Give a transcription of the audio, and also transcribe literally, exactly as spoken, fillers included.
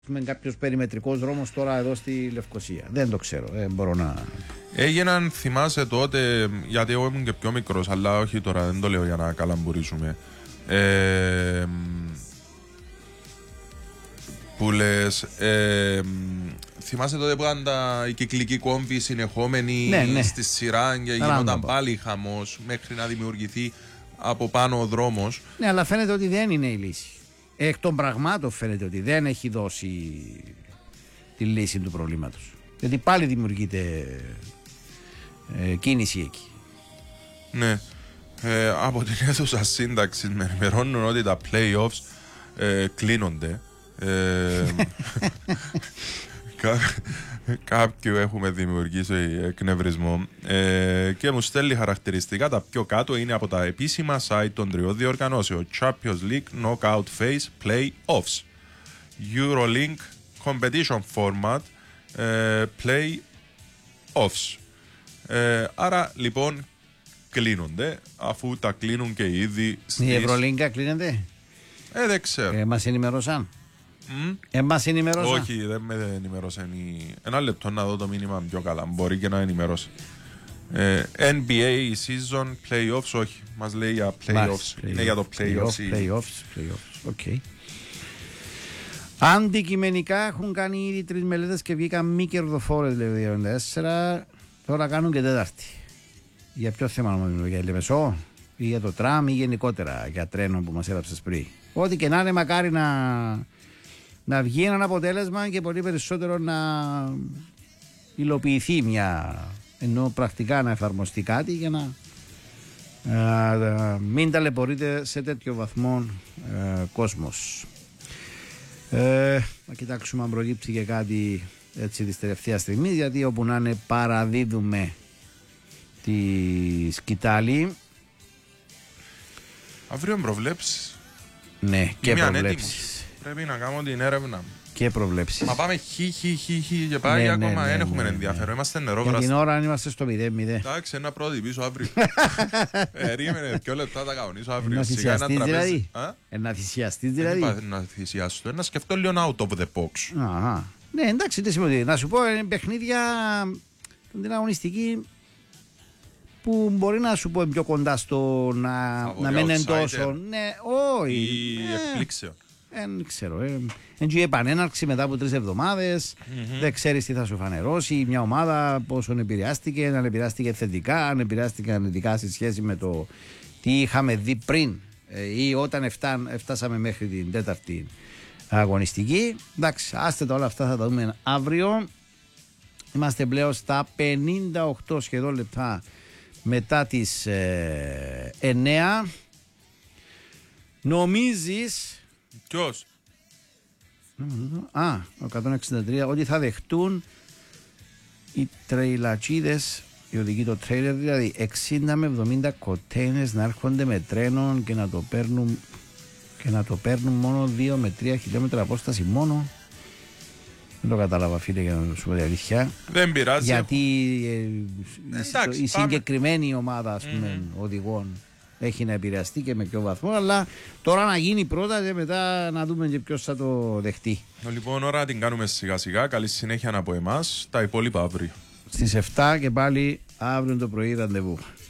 με κάποιος περιμετρικός δρόμος τώρα εδώ στη Λευκοσία. Δεν το ξέρω, δεν μπορώ να... Έγιναν, θυμάσαι τότε, γιατί εγώ ήμουν και πιο μικρός, αλλά όχι τώρα, δεν το λέω για να καλαμπουρίσουμε. Ε, που λες, ε, θυμάσαι τότε που ήταν τα, η κυκλική κόμβη συνεχόμενη ναι, ναι. στη σειρά και γινόταν πάλι χαμός μέχρι να δημιουργηθεί από πάνω ο δρόμος. Ναι, αλλά φαίνεται ότι δεν είναι η λύση. Εκ των πραγμάτων φαίνεται ότι δεν έχει δώσει τη λύση του προβλήματος. Γιατί πάλι δημιουργείται ε, κίνηση εκεί. Ναι. Ε, από την αίθουσα σύνταξη με ενημερώνουν ότι τα playoffs ε, κλείνονται. Ε, κα, κάποιου έχουμε δημιουργήσει εκνευρισμό ε, και μου στέλνει χαρακτηριστικά. Τα πιο κάτω είναι από τα επίσημα site των τριών διοργανώσεων: Champions League Knockout Phase Playoffs, Eurolink Competition Format ε, Playoffs. ε, Άρα λοιπόν κλείνονται, αφού τα κλείνουν και ήδη στις... Η Ευρωλίγκα κλείνεται. Ε, δεν ξέρω. Ε, μας ενημερώσαν. Mm? Ε, μας ενημερώσαν. Όχι, δεν με ενημερώσαν. Ένα λεπτό να δω το μήνυμα πιο καλά. Μπορεί και να ενημερώσει. Ε, N B A season playoffs, όχι. Μας λέει για playoffs. Μάλιστα, είναι για το playoffs. Playoffs, playoffs. Οκ. Okay. Αντικειμενικά έχουν κάνει ήδη τρεις μελέτες και βγήκαν μη κερδοφόρες, λέει τέσσερα. Τώρα κάνουν και τέταρτη. Για ποιο θέμα νομίζω, για Λεμεσό ή για το τραμ ή γενικότερα για τρένο που μας έγραψες πριν. Ό,τι και να είναι, μακάρι να, να βγει ένα αποτέλεσμα και πολύ περισσότερο να υλοποιηθεί μια, ενώ πρακτικά να εφαρμοστεί κάτι για να α, α, μην ταλαιπωρείται σε τέτοιο βαθμό α, κόσμος. Ε, να κοιτάξουμε αν προκύψει και κάτι έτσι της τελευταίας στιγμής, γιατί όπου να είναι παραδίδουμε τη σκητάλη. Αύριο προβλέψεις. Ναι, και προβλέψεις. Πρέπει να κάνουμε την έρευνα. Και προβλέψεις. Μα πάμε χι χι χι χι και πάει, ναι, ακόμα δεν ναι, έχουμε ναι, ενδιαφέρον. Ναι. Είμαστε νερόβραστοι. Για την ώρα αν είμαστε στο μηδέν μηδέν. Εντάξει, ένα πρώτη πίσω αύριο. Περίμενε δυο λεπτά τα κανονίσω αύριο. Να θυσιαστείς δηλαδή. Να θυσιαστείς δηλαδή. Να θυσιαστώ, να σκεφτώ λίγο out of the box. Αχα. Ναι, εντάξει, τι σημαίνει. Να σου πω, είναι παιχνίδια την αγωνιστική που μπορεί να σου πω πιο κοντά στο να, να μην είναι τόσο. Ναι, όχι. Ή εκπλήξεων. Δεν ξέρω. Είναι η επανέναρξη μετά από τρεις εβδομάδες. Mm-hmm. Δεν ξέρεις τι θα σου φανερώσει μια ομάδα, πόσο επηρεάστηκε, αν επηρεάστηκε θετικά, αν επηρεάστηκε αρνητικά σε σχέση με το τι είχαμε δει πριν ή όταν φτάσαμε μέχρι την τέταρτη αγωνιστική. Εντάξει, άστε τα όλα αυτά, θα τα δούμε αύριο. Είμαστε πλέον στα πενήντα οκτώ σχεδόν λεπτά μετά τις ε, εννέα. Νομίζεις... Ποιος? Α, ο εκατόν εξήντα τρία, ότι θα δεχτούν οι τρειλατσίδες, οι οδηγοί το τρέιλερ, δηλαδή εξήντα με εβδομήντα κοτέινες να έρχονται με τρένο και να το παίρνουν και να το παίρνουν μόνο δύο με τρία χιλιόμετρα απόσταση μόνο. Δεν το κατάλαβα, φίλε, για να σου πω την αλήθεια. Δεν πειράζει. Γιατί ε, Εντάξει, η συγκεκριμένη ομάδα, ας πούμε, mm. οδηγών έχει να επηρεαστεί και με ποιο βαθμό, αλλά τώρα να γίνει πρώτα και μετά να δούμε και ποιος θα το δεχτεί. Λοιπόν, ώρα την κάνουμε σιγά σιγά. Καλή συνέχεια από εμάς. Τα υπόλοιπα αύριο. Στις εφτά και πάλι αύριο το πρωί ραντεβού.